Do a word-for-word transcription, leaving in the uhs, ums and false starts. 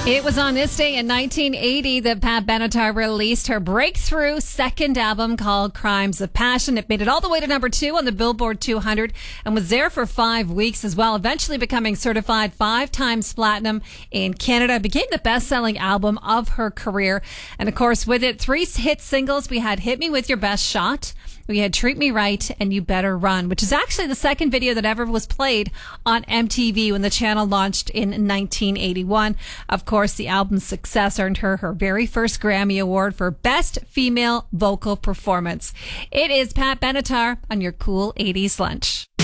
It was on this day in nineteen eighty that Pat Benatar released her breakthrough second album called Crimes of Passion. It made it all the way to number two on the Billboard two hundred and was there for five weeks as well, eventually becoming certified five times platinum in Canada. It became the best-selling album of her career. And of course, with it, three hit singles. We had Hit Me With Your Best Shot, we had Treat Me Right, and You Better Run, which is actually the second video that ever was played on M T V when the channel launched in nineteen eighty-one. Of course, the album's success earned her her very first Grammy Award for Best Female Vocal Performance. It is Pat Benatar on your Cool eighties Lunch.